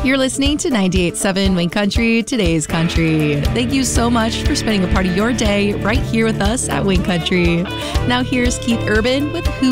You're listening to 98.7 Wing Country, today's country. Thank you so much for spending a part of your day right here with us at Wing Country. Now here's Keith Urban with Who